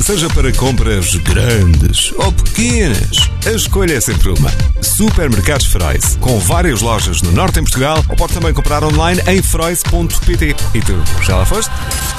Seja para compras grandes ou pequenas, a escolha é sempre uma. Supermercados Freud, com várias lojas no norte em Portugal, ou pode também comprar online em freud.pt. E tu, já lá foste?